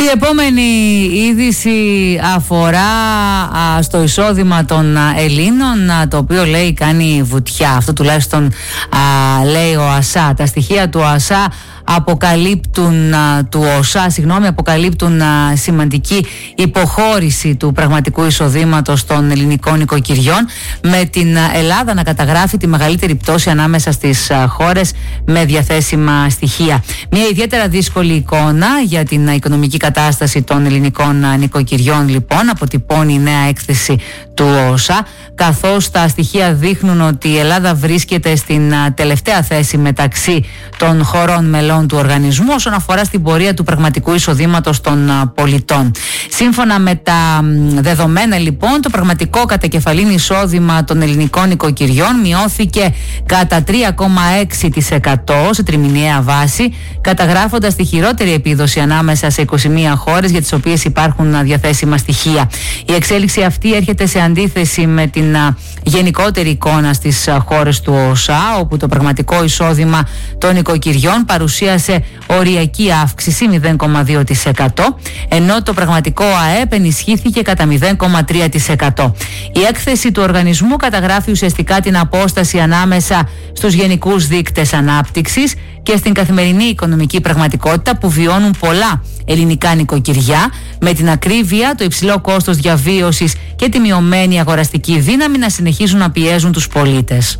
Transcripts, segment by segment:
Η επόμενη είδηση αφορά στο εισόδημα των Ελλήνων, το οποίο λέει κάνει βουτιά. Αυτό τουλάχιστον λέει ο ΑΣΑ. Τα στοιχεία του ΑΣΑ αποκαλύπτουν σημαντική υποχώρηση του πραγματικού εισοδήματος των ελληνικών νοικοκυριών, με την Ελλάδα να καταγράφει τη μεγαλύτερη πτώση ανάμεσα στις χώρες με διαθέσιμα στοιχεία. Μια ιδιαίτερα δύσκολη εικόνα για την οικονομική κατάσταση των ελληνικών νοικοκυριών λοιπόν αποτυπώνει η νέα έκθεση του ΟΣΑ, καθώς τα στοιχεία δείχνουν ότι η Ελλάδα βρίσκεται στην τελευταία θέση μεταξύ των χωρών μελών του οργανισμού όσον αφορά στην πορεία του πραγματικού εισοδήματος των πολιτών. Σύμφωνα με τα δεδομένα λοιπόν, το πραγματικό κατακεφαλήν εισόδημα των ελληνικών νοικοκυριών μειώθηκε κατά 3,6% σε τριμηνιαία βάση, καταγράφοντας τη χειρότερη επίδοση ανάμεσα σε 21 χώρες για τις οποίες υπάρχουν διαθέσιμα στοιχεία. Η εξέλιξη αυτή έρχεται σε αντίθεση με την γενικότερη εικόνα στις χώρες του ΟΣΑ, όπου το πραγματικό εισόδημα των νοικοκυριών παρουσίασε οριακή αύξηση 0,2%, ενώ το πραγματικό ΑΕΠ ενισχύθηκε κατά 0,3%. Η έκθεση του οργανισμού καταγράφει ουσιαστικά την απόσταση ανάμεσα στους γενικούς δείκτες ανάπτυξης και στην καθημερινή οικονομική πραγματικότητα που βιώνουν πολλά ελληνικά νοικοκυριά, με την ακρίβεια, το υψηλό κόστος διαβίωσης και τη μειωμένη αγοραστική δύναμη να συνεχίζουν να πιέζουν τους πολίτες.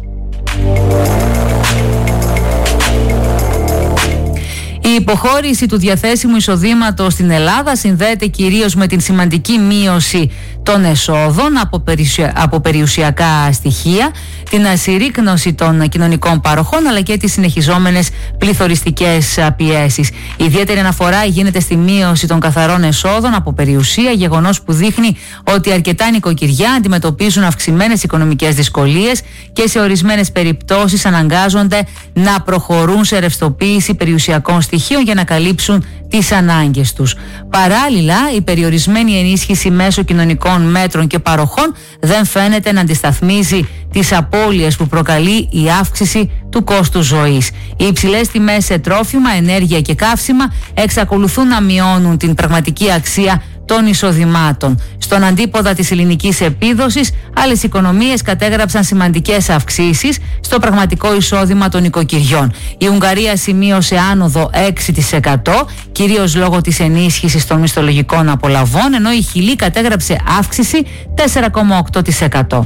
Η υποχώρηση του διαθέσιμου εισοδήματος στην Ελλάδα συνδέεται κυρίως με την σημαντική μείωση των εσόδων από περιουσιακά στοιχεία, την ασυρρίκνωση των κοινωνικών παροχών αλλά και τις συνεχιζόμενες πληθωριστικές πιέσεις. Η ιδιαίτερη αναφορά γίνεται στη μείωση των καθαρών εσόδων από περιουσία, γεγονός που δείχνει ότι αρκετά νοικοκυριά αντιμετωπίζουν αυξημένες οικονομικές δυσκολίες και σε ορισμένες περιπτώσεις αναγκάζονται να προχωρούν σε ρευστοποίηση περιουσιακών στοιχείων για να καλύψουν τις ανάγκες τους. Παράλληλα, η περιορισμένη ενίσχυση μέσω κοινωνικών μέτρων και παροχών δεν φαίνεται να αντισταθμίζει τις απώλειες που προκαλεί η αύξηση του κόστους ζωής. Οι υψηλές τιμές σε τρόφιμα, ενέργεια και καύσιμα εξακολουθούν να μειώνουν την πραγματική αξία των εισοδημάτων. Στον αντίποδα της ελληνικής επίδοσης, άλλες οικονομίες κατέγραψαν σημαντικές αυξήσεις στο πραγματικό εισόδημα των νοικοκυριών. Η Ουγγαρία σημείωσε άνοδο 6%, κυρίως λόγω της ενίσχυσης των μισθολογικών απολαβών, ενώ η Χιλή κατέγραψε αύξηση 4,8%.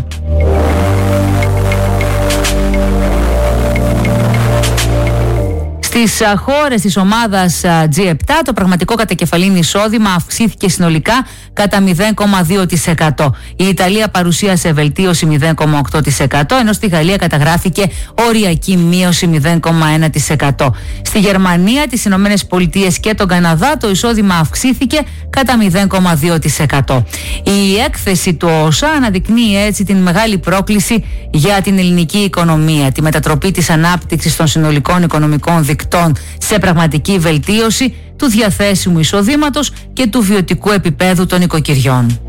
Στις χώρες της ομάδας G7 το πραγματικό κατακεφαλήν εισόδημα αυξήθηκε συνολικά κατά 0,2%. Η Ιταλία παρουσίασε βελτίωση 0,8%, ενώ στη Γαλλία καταγράφηκε οριακή μείωση 0,1%. Στη Γερμανία, τις Ηνωμένες Πολιτείες και τον Καναδά το εισόδημα αυξήθηκε κατά 0,2%. Η έκθεση του ΟΣΑ αναδεικνύει έτσι την μεγάλη πρόκληση για την ελληνική οικονομία, τη μετατροπή της ανάπτυξης των συνολικών οικονομικών δικτών σε πραγματική βελτίωση του διαθέσιμου εισοδήματος και του βιωτικού επίπεδου των νοικοκυριών.